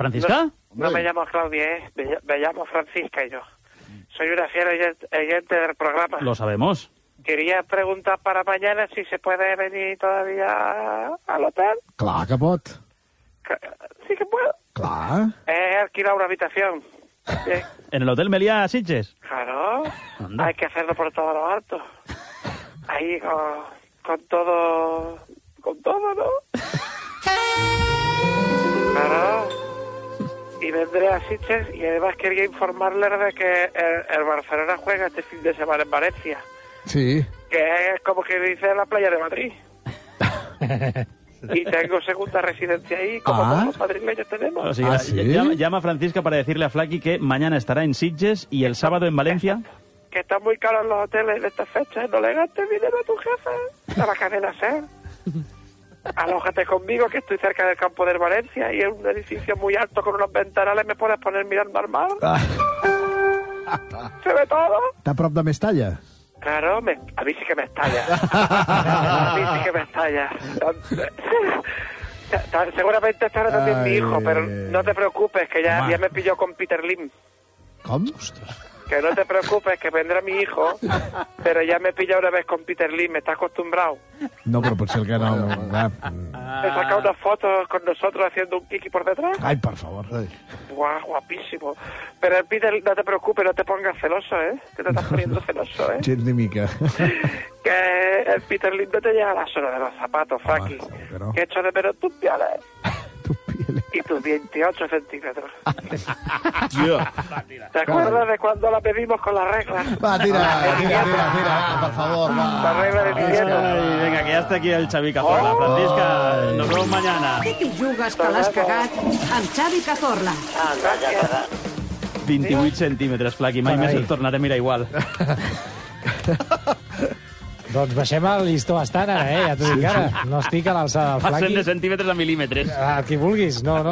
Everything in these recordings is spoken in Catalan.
¿Francisca? No me llamo Claudia, me llamo Francisca y yo. Soy una fiel oyente del programa. Lo sabemos. Quería preguntar para mañana si se puede venir todavía al hotel. Clar que pot. Sí que puedo. Clar. He alquilado una habitación. Bien. ¿En el Hotel Meliá Sitges? Claro. Anda. Hay que hacerlo por todo lo alto. Ahí con todo... Con todo, ¿no? Claro. Y vendré a Sitges y además quería informarles de que el Barcelona juega este fin de semana en Valencia. Sí. Que es como que dice la playa de Madrid. Y tengo segunda residencia ahí, como todos los madrileños tenemos. O sea, llama a Francisca para decirle a Flaky que mañana estará en Sitges y el sábado en Valencia. Que están muy caros los hoteles en estas fechas. No le gastes dinero a tu jefe. A la cadena SER. Alójate conmigo, que estoy cerca del campo de Valencia y es un edificio muy alto con unos ventanales. Me puedes poner mirando al mar. Se ve todo. Està a prop de Mestalla? Claro, a mí sí que me estalla. A mí sí que me estalla. Seguramente estará también mi hijo, pero no te preocupes, que ya me pilló con Peter Lim. Com? Que no te preocupes, que vendrá mi hijo, pero ya me pilló una vez con Peter Lim, me está acostumbrado. No, però potser el que no... He sacado unas fotos con nosotros haciendo un kiki por detrás. Ai, per favor. Guau, guapísimo. Pero el Peter, no te preocupes, no te pongas celoso, ¿eh? Que te estás poniendo celoso, ¿eh? Gens ni mica. Que el Peter Lim no te llega a la zona de los zapatos, Frankie. Pero... Que echo de menos tus piales. Y tus 28 centímetros. ¿Te acuerdas de cuando la pedimos con las reglas? Va, tira, per favor, va. La regla de mi dieta. Ay, venga, que ya está aquí el Xavi Cazorla. Francisca, nos vemos mañana. Què t'hi jugues que l'has cagat amb Xavi Cazorla? 28 centímetres, Flaky. Mai més el tornaré a mirar igual. Doncs baixem el llistó bastant ara, ja t'ho dic ara. No estic a l'alçada del Flaky. Passem de centímetres a mil·límetres. El que vulguis, no.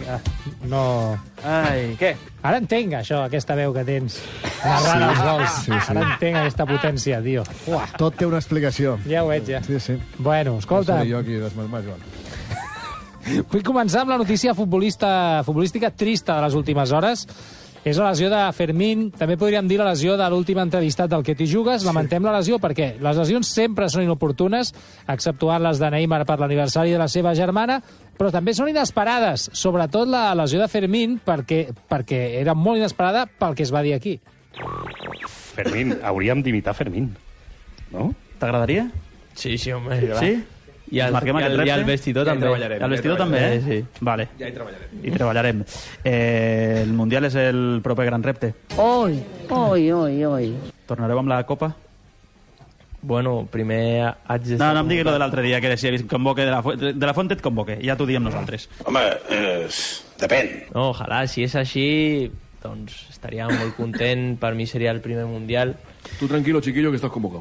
Ai, què? Ara entenc això, aquesta veu que tens. Narrant els gols. Sí. Ara entenc aquesta potència, tio. Uah, Tot té una explicació. ja ho veig, ja. Sí. Bueno, escolta, No sé jo aquí desmarmar, Joan. vull començar amb la notícia futbolística trista de les últimes hores. És la lesió de Fermín, també podríem dir la lesió de l'últim entrevistat del Que t'hi jugues. Lamentem la lesió perquè les lesions sempre són inoportunes, exceptuant les de Neymar per l'aniversari de la seva germana, però també són inesperades, sobretot la lesió de Fermín, perquè era molt inesperada pel que es va dir aquí. Fermín, hauríem d'imitar Fermín, no? T'agradaria? Sí, home. Sí? I el vestidor també. El vestidor també, sí. Vale. Ja hi treballarem. I treballarem. El Mundial és el proper gran repte. Oi. Tornareu amb la Copa? Bueno, primer haig de... No em diguis lo de l'altre dia, que si convoque de la Fuente et convoque. Ja t'ho diem nosaltres. Home, depèn. No, ojalà, si és així, doncs estaria molt content. Per mi seria el primer Mundial. Tú tranquilo, chiquillo, que estás convocado.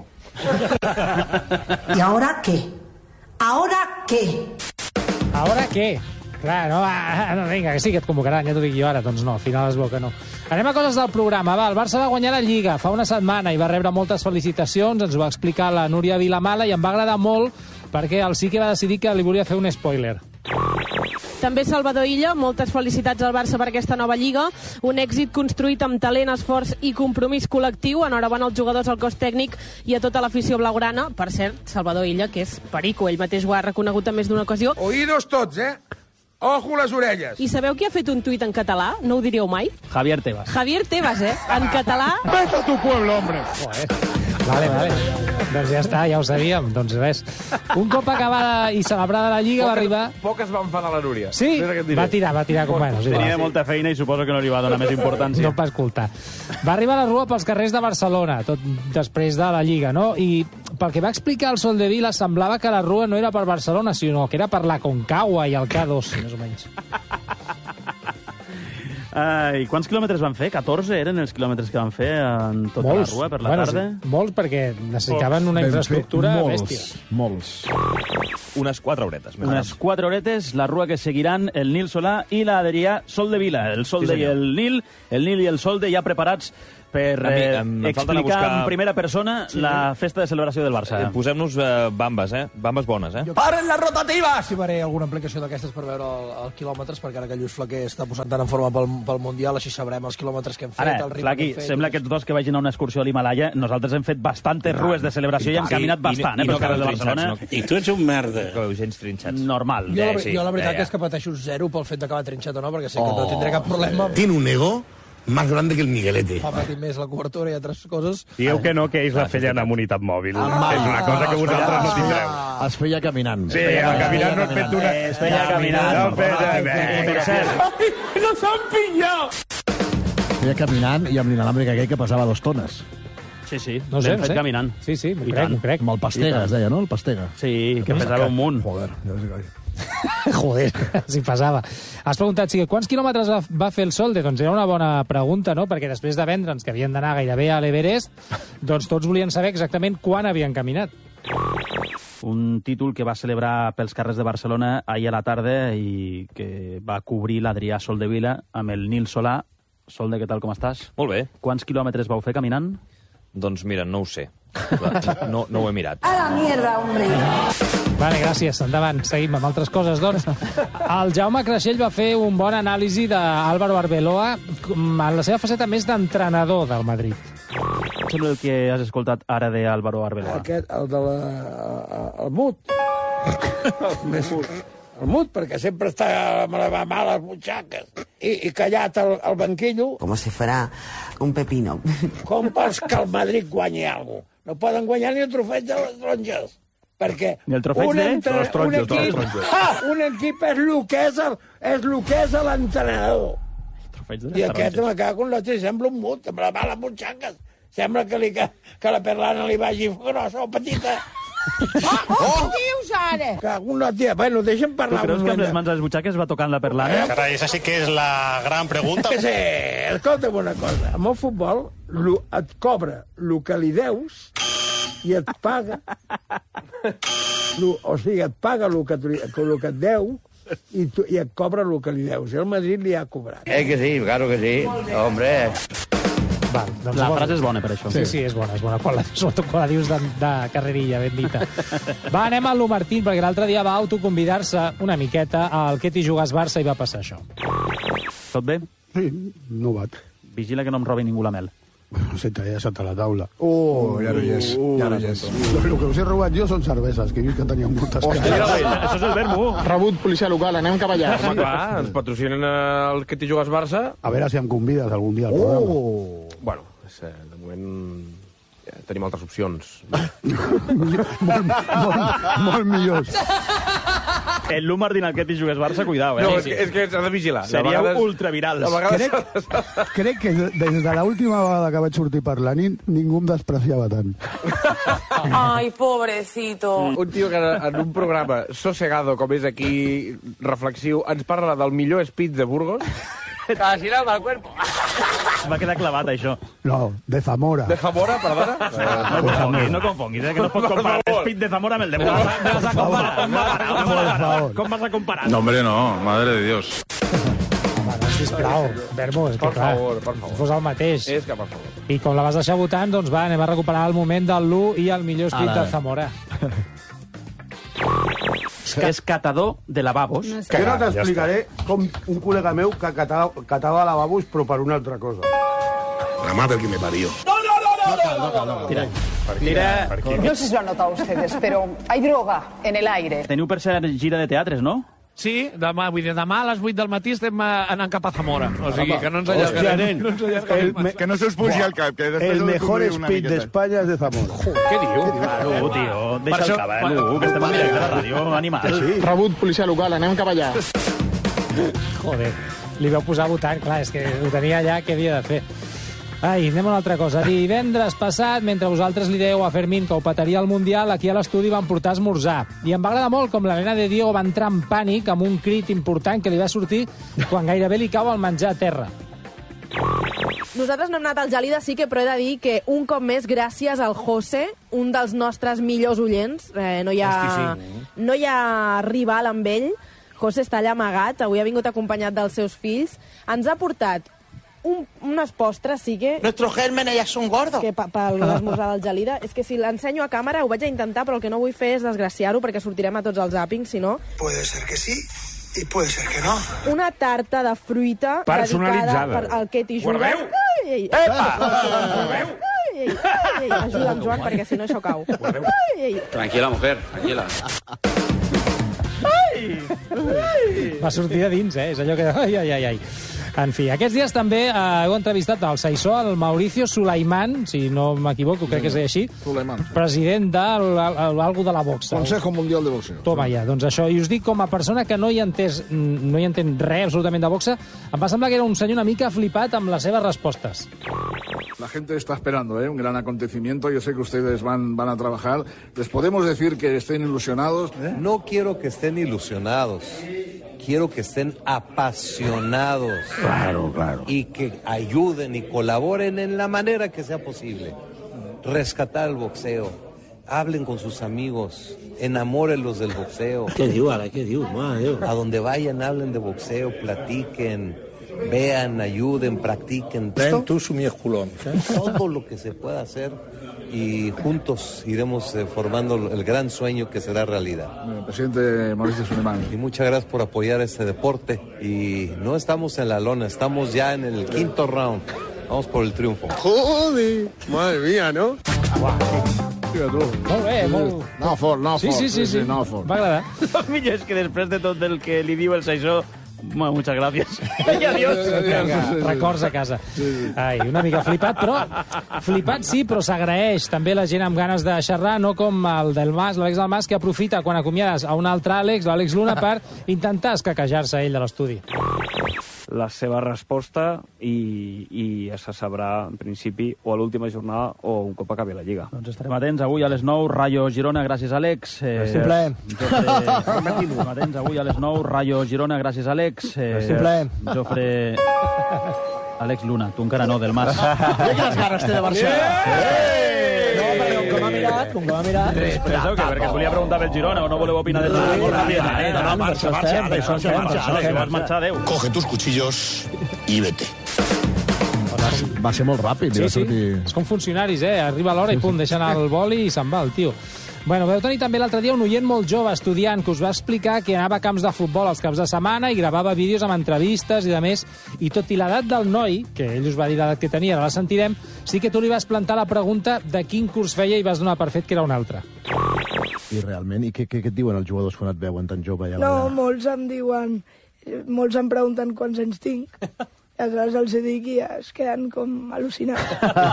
¿Y ahora qué? ¿Ahora qué? Ara què? Clar, no, vinga, que sí que et convocaran, ja t'ho dic jo ara. Doncs no, al final es veu que no. Anem a coses del programa. Va, el Barça va guanyar la Lliga fa una setmana i va rebre moltes felicitacions, ens ho va explicar la Núria Vilamala i em va agradar molt perquè el sí que va decidir que li volia fer un spoiler. També Salvador Illa, moltes felicitats al Barça per aquesta nova Lliga. Un èxit construït amb talent, esforç i compromís col·lectiu. Enhorabona als jugadors, al cos tècnic i a tota l'afició blaugrana. Per cert, Salvador Illa, que és perico, ell mateix ho ha reconegut en més d'una ocasió. Oídos tots, Ojo les orelles. I sabeu qui ha fet un tuit en català? No ho diríeu mai? Javier Tebas. Javier Tebas, en català. Vete a tu pueblo, hombre. Vale. Doncs ja està, ja ho sabíem. Doncs res. Un cop acabada i celebrada la Lliga va arribar... Poques van fan a la Núria. Sí, va tirar com bueno. Tenia molta feina i suposo que no li va donar més importància. No va escoltar. Va arribar a la Rua pels carrers de Barcelona, tot després de la Lliga, no? I pel que va explicar el Soldevila, semblava que la Rua no era per Barcelona, sinó que era per la Concagua i el K2, més o menys. I quants quilòmetres van fer? 14 eren els quilòmetres que van fer en tota la Rua per la tarda? Sí, molts, perquè necessitaven una infraestructura bèstia. Molts. Unes 4 horetes. Unes 4 horetes, la Rua que seguiran el Nil Solà i la Adrià Soldevila. El Solde i el Nil i el Solde ja preparats per explicar en primera persona la festa de celebració del Barça. Posem-nos bambes, bambes bones, Paren les rotatives! Si faré alguna aplicació d'aquestes per veure els quilòmetres, perquè ara que Lluís Flaquer està posant tant en forma pel Mundial, així sabrem els quilòmetres que hem fet, el ritme Flaqui, que hem fet... Sembla que tots que vagin a una excursió a l'Himalaya, nosaltres hem fet bastantes rues de celebració i hem caminat bastant, pels carrers de Barcelona. I tu ets un merda. Gens trinxats. Normal. Jo la veritat és que pateixo zero pel fet d'acabar trinxat o no, perquè sé que no tindré cap problema. Tiene un ego más grande que el Miguelete. Fa patir més la cobertura i altres coses. Dieu que no, que ells la feien amb unitat mòbil. És una cosa que vosaltres no tindreu. Es feia caminant. Sí, caminant no has fet una... Es feia caminant. Per cert. ¡Nos han pillado! Feia caminant i amb l'inalàmbric aquell que pesava 2 tones. Sí, no sé, l'hem fet caminant. Sí, m'ho crec. Amb el Pastega, es deia, no? El Pastega. Sí, que pesava un munt. Joder, ja sé que... Joder, si pesava. Has preguntat, quants quilòmetres va fer el Solde? Doncs era una bona pregunta, no? Perquè després de vendre'ns que havien d'anar gairebé a l'Everest, doncs tots volien saber exactament quan havien caminat. Un títol que va celebrar pels carrers de Barcelona ahir a la tarda i que va cobrir l'Adrià Soldevila amb el Nil Solà. Solde, què tal, com estàs? Molt bé. Quants quilòmetres vau fer caminant? Doncs mira, no ho sé. No ho he mirat. A la mierda, hombre. Vale, gràcies. Endavant. Seguim amb altres coses, doncs. El Jaume Creixell va fer un bon anàlisi d'Álvaro Arbeloa en la seva faceta més d'entrenador del Madrid. Sembla el que has escoltat ara d'Álvaro Arbeloa. Aquest, el de el Mut. El Mut, perquè sempre està amb les males butxaques i callat al banquillo. Com si farà un pepino. Com vols que el Madrid guanyi alguna cosa? No poden guanyar ni el trofeig de les taronges. Perquè ni el trofeig un equip és el que és l'entrenador. I aquest me cago en la teva, sembla un Mut, amb les males butxaques. Sembla que la perlana li vagi grossa o petita. Què dius ara? Cago en la tia. Bueno, deixa'm Tu parlar. creus que amb les mans a les butxaques va tocant la perlana? Carai, esa sí que és la gran pregunta. Que sé, escolta'm una cosa. Amb el futbol et cobra el que li deus i et paga. O sigui, et paga el que et deu i et cobra el que li deus. I el Madrid li ha cobrat. Que sí, claro que sí. Hombre... Val, doncs la frase és bona, per això. Sí, és bona. Sobretot quan la dius de carrerilla, ben dita. Va, anem al Lu Martín, perquè l'altre dia va autoconvidar-se una miqueta al Què t'hi jugues Barça i va passar això. Tot bé? Sí, no vaig. Vigila que no em robi ningú la mel. Sentaria sota la taula. Ja no hi és. Lo que us he robat jo són cerveses, que he vist que teníem moltes cares. Això és el verbo. Rebut policia local, anem cap allà. Home, clar, ens patrocinen el Que t'hi jugues Barça. A veure si em convides algun dia al programa. Bueno, de moment tenim altres opcions. molt millors. El Lu Martín al Que t'hi jugues Barça, cuidao, No, és que s'ha de vigilar. Seria ultraviral. Crec que des de l'última vegada que vaig sortir per la nit, ningú em despreciava tant. Ai, pobrecito. Un tio que en un programa sosegado, com és aquí, reflexiu, ens parla del millor speed de Burgos. Casi nada mal cuerpo. Va quedar clavat, això. No, de Zamora. De Zamora, perdona? No confonguis, que no pots comparar l'Speed de Zamora amb el de Burgos. Com vas a comparar? No, hombre, no. Madre de Dios. Home, sisplau, Verbo, és que clar, per favor. si fos el mateix. És que, per favor. I com la vas deixar votant, doncs va, anem a recuperar el moment del Lu i el millor speed de Zamora. És catador de lavabos. Jo no t'explicaré com un col·lega meu que catava lavabos, però per una altra cosa. La madre que me parió. Tira. No sé si lo han notado ustedes, pero hay droga en el aire. Teniu per ser gira de teatres, no? Sí, demà a les 8 del matí estem anant cap a Zamora. O sigui, que no ens allargarem. Que no se us pugi al cap. Que El mejor speed de España es de Zamora. Què diu? Tio, deixa el cabell, que estem en directe a la ràdio, animal. Rebut policia local, anem cap allà. Joder, li vau posar votant, clar, és que ho tenia allà, què havia de fer? Ai, anem a una altra cosa. Divendres passat, mentre vosaltres li dèieu a Fermín que ho petaria al Mundial, aquí a l'estudi van portar a esmorzar. I em va agradar molt com la nena de Diego va entrar en pànic amb un crit important que li va sortir quan gairebé li cau el menjar a terra. Nosaltres no hem anat al Gelida, sí que, però he de dir que un cop més, gràcies al José, un dels nostres millors oients, no hi ha rival amb ell, José està allà amagat, avui ha vingut acompanyat dels seus fills, ens ha portat unas postres, sí que... Nuestros gérmenes ya son gordos. Que per l'esmorzar del Gelida. És que si l'ensenyo a càmera ho vaig a intentar, però el que no vull fer és desgraciar-ho, perquè sortirem a tots els zàpings, si no... Puede ser que sí y puede ser que no. Una tarta de fruita dedicada al Ketty Jugas. Guardeu! Ai, Guardeu! Ajuda'm, Joan, perquè si no això cau. Tranquila, mujer, tranquila. Va sortir de dins, és allò que... Ai. En fi, aquests dies també heu entrevistat al Saissó, el Mauricio Sulaiman, si no m'equivoco, crec que és així, president d'algú de la boxa. Consejo Mundial de Boxeo. Toma ja, doncs això. I us dic, com a persona que no hi entén res absolutament de boxa, em va semblar que era un senyor una mica flipat amb les seves respostes. La gente está esperando, un gran acontecimiento. Yo sé que ustedes van a trabajar. ¿Les podemos decir que estén ilusionados? No quiero que estén ilusionados. Quiero que estén apasionados. Claro. Y que ayuden y colaboren en la manera que sea posible. Rescatar el boxeo. Hablen con sus amigos. Enamórenlos del boxeo. ¿Qué digo? Madre Dios. A donde vayan, hablen de boxeo, platiquen, vean, ayuden, practiquen. Ven tú su miesculón. Todo lo que se pueda hacer y juntos iremos formando el gran sueño que será realidad. Presidente Mauricio Sulaiman. Y muchas gracias por apoyar este deporte. Y no estamos en la lona, estamos ya en el quinto round. Vamos por el triunfo. Joder, madre mía, ¿no? Molt bé, molt... No fort. Sí. Va agradar. El millor és que després de tot el que li diu el Saissó, muchas gracias. I adiós. Records a casa. Ai, una mica flipat, però... Flipat sí, però s'agraeix també la gent amb ganes de xerrar, no com el del Mas, l'Àlex del Mas, que aprofita quan acomiades a un altre Àlex, l'Àlex Luna, per intentar escaquejar-se ell de l'estudi. La seva resposta i ja se sabrà, en principi, o a l'última jornada o un cop acabi la Lliga. Doncs estarem atents avui a les 9, Rayo Girona, gràcies Àlex. Estarem atents avui a les 9, Rayo Girona, gràcies Àlex. Jofre... Àlex Luna, tu encara no, del Mas. Quines ganes té de Barcelona. Com que m'ha mirat. Penseu que perquè volia preguntar pel Girona o no voleu opinar de tot. No, marxa, adéu. Coge tus cuchillos y vete. Va ser molt ràpid. Sí. És com funcionaris, Arriba a l'hora i pum, deixa anar el boli i se'n va el tio. Bueno, vau tenir també l'altre dia un oient molt jove, estudiant, que us va explicar que anava a camps de futbol els caps de setmana i gravava vídeos amb entrevistes i de més. I tot i l'edat del noi, que ell us va dir l'edat que tenia, ara la sentirem, sí que tu li vas plantar la pregunta de quin curs feia i vas donar per fet que era un altre. I realment, i què et diuen els jugadors quan et veuen tan jove? No, molts em diuen... Molts em pregunten quants anys tinc. I aleshores els dic i es queden com al·lucinats.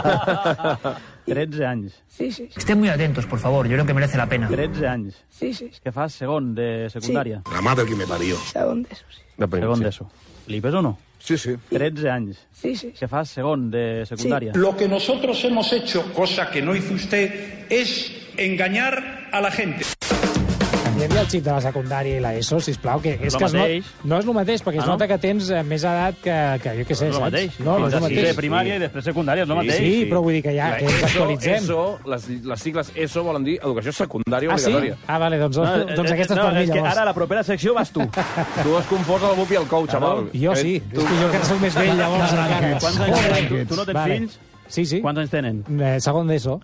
13 anys. Sí. Estén muy atentos, por favor. Yo creo que merece la pena. 13 anys. Sí. Què fas, segon de secundària? La madre que me parió. Segon d'ESO, sí. Segon d'ESO. Flipes o no? Sí. 13 anys. Sí. Què fas, segon de secundària? Lo que nosotros hemos hecho, cosa que no hizo usted, es engañar a la gente. Hi havia el xip de la secundària i l'ESO, sisplau, que és que no és el mateix, perquè es nota que tens més edat que jo què sé, saps? No és el mateix. No és el mateix. Primària i després secundària, és el mateix. Sí, però vull dir que ja ens actualitzem. Les sigles ESO volen dir educació secundària obligatòria. Ah, vale, doncs aquesta és per mi, llavors. És que ara la propera secció vas tu. Tu has confós el Bupi i el Cou, xaval. Jo sí, és que jo que soc més vell, llavors encara. Quants anys tenen? Tu no tens fills? Sí. Quants anys tenen? Segon d'ESO.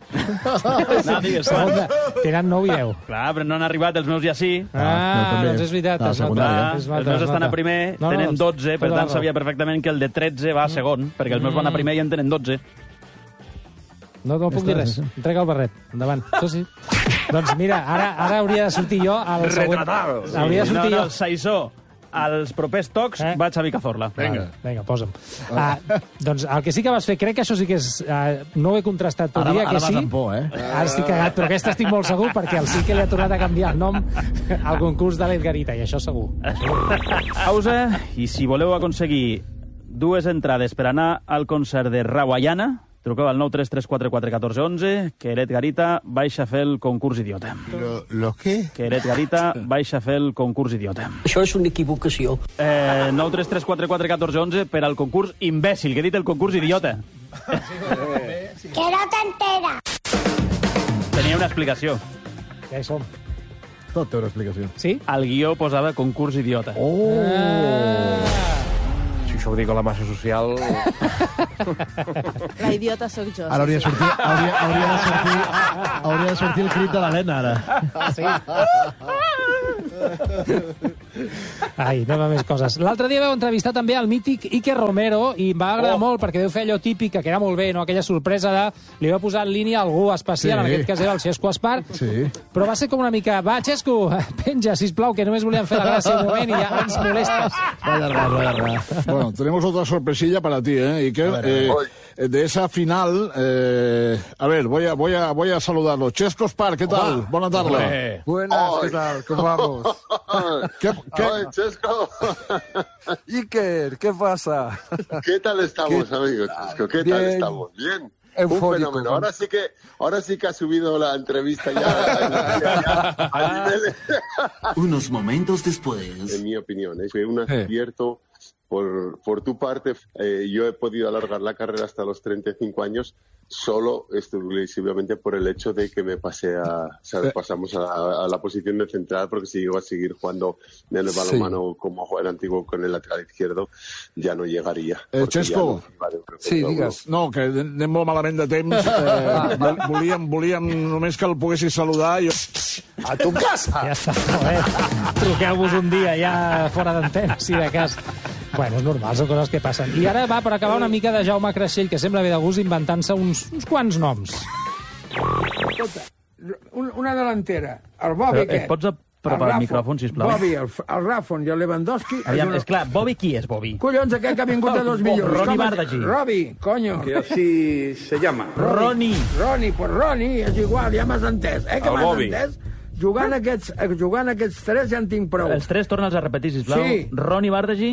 Tenen 9 i 10. Clar, però no han arribat, els meus ja sí. Doncs és veritat. Els meus estan a primer, tenen 12, per tant sabia perfectament que el de 13 va a segon, perquè els meus van a primer i en tenen 12. No puc dir res. Entrega el barret. Endavant. Això sí. Doncs mira, ara hauria de sortir jo al següent... Hauria de sortir jo... No, Saissó. Als propers tocs vaig a Cazorla. Vinga, posa'm. Doncs el que sí que vas fer, crec que això sí que és... no ho he contrastat, tot diria que sí. Ara vas amb por, Ara estic cagat, però aquesta estic molt segur perquè el sí que li ha tornat a canviar el nom al concurs de l'Edgarita, i això segur. Pausa, i si voleu aconseguir 2 entrades per anar al concert de Rawayana, truqueu al 933441411, que l'Edgarita baixa a fer el concurs idiota. ¿Lo qué? Que l'Edgarita baixa a fer el concurs idiota. Això és una equivocació. 933441411 per al concurs imbècil, que he dit el concurs idiota. Que no t'entera. Tenia una explicació. Ja hi som. Tot té una explicació. Sí? Al guió posava concurs idiota. Oh! Si això ho dic a la massa social... La idiota sóc jo. Ara hauria de sortir el crit de l'Helena, ara. Sí. Ai, anem a més coses. L'altre dia vau entrevistar també el mític Iker Romero i em va agradar molt perquè deu fer allò típic, que era molt bé, no? Aquella sorpresa de... Li va posar en línia algú especial, en aquest cas era el Xesco Espar, però va ser com una mica... Va, Xesco, penja, sisplau, que només volíem fer la gràcia un moment i ja ens molestes. Bueno, tenemos otra sorpresilla para ti, Iker. De esa final, a ver, voy a saludarlo. Chesco Espar, ¿qué tal? Buenas tardes. Buenas, ¿qué tal? ¿Cómo vamos? ¿Qué? Chesco. Iker, ¿qué pasa? ¿Qué tal estamos, amigos? Chesco, ¿qué tal estamos? Bien. Eufórico, un fenómeno. Ahora sí que ha subido la entrevista ya a niveles. Unos momentos después. En mi opinión, fue un acierto por tu parte. Yo he podido alargar la carrera hasta los 35 años solo exclusivamente por el hecho de que me pasamos a la posición de central, porque si llego a seguir jugando en el balonmano como jugador antiguo con el lateral izquierdo, ja no llegaria. Xesco, sí, digues. No, que anem molt malament de temps. Volíem només que el poguessis saludar. A tu casa! Ja està, truqueu-vos un dia ja fora d'antena, si de cas. Bueno, és normal, són coses que passen. I ara va per acabar una mica de Jaume Creixell, que sembla bé de gust inventant-se uns quants noms. Una delantera. El Bobby, què? Et pots apropar el micròfon, sisplau? Bobby, el Rafon i el Lewandowski... Aviam, esclar, Bobby qui és, Bobby? Collons, aquest que ha vingut de dos millors. Ronnie Bardagi. Robbie, coño. Que así se llama. Ronnie, pues Ronnie, és igual, ja m'has entès. Que m'has entès? Jugant aquests tres ja en tinc prou. Els tres torna'ls a repetir, sisplau. Sí. Ronnie Bardagi.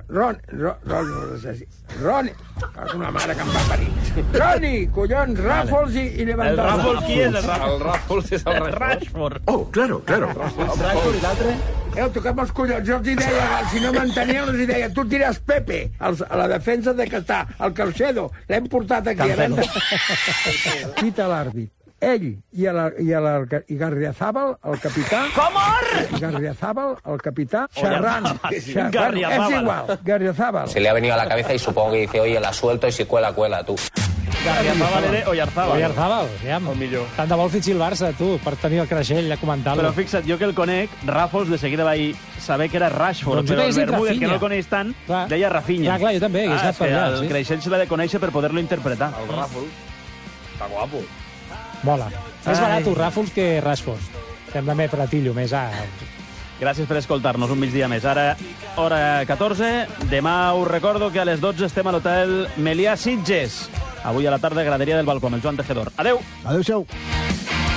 Ronnie. Una mare que em va parir. Ronnie, collons, Ràfols i Lewandowski. El Ràfols qui és? El Ràfols és el Rashford. Oh, claro. El Rashford i l'altre? Toquem els collons. Jo els deia, si no m'entenien, els deia, tu tires Pepe, a la defensa de que està el Calcedo. L'hem portat aquí. Quita l'àrbit. Ell i Garriazábal, el capità... ¿Cómo? Garriazábal, el capità, xerrant. Es igual, Garriazábal. Se le ha venido a la cabeza y supongo que dice, oye, la suelto y si cuela, tú. Garriazábal era Oyarzábal. Oyarzábal, ja. O millor. Tant de vol fitxi el Barça, tu, per tenir el Creixell a comentar-lo. Però fixa't, jo que el conec, Ràfols de seguida vaig saber que era Rashford, però el Bermúdez, que no el coneix tant, deia Rafinha. Clar, jo també, hagués anat per allà. El Creixell se l'ha de conèixer per poder-lo interpretar. El Ràfols està guapo. Mola. Més barat Ràfols que Rashford. Sembla més pratillo, més Gràcies per escoltar-nos un migdia més. Ara, hora 14. Demà us recordo que a les 12 estem a l'hotel Melià Sitges. Avui a la tarda, graderia del balcó amb el Joan Tejedor. Adeu! Adéu-siau!